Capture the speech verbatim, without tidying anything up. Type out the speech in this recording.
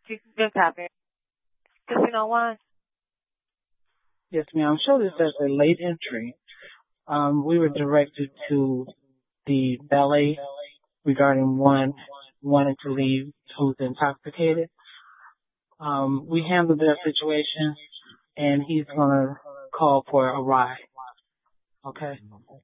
Good copy. Casino One. Yes, ma'am. Show this as a late entry. Um, we were directed to the valet regarding one wanting to leave who's intoxicated. Um, we handled that situation, and he's gonna call for a ride. Okay.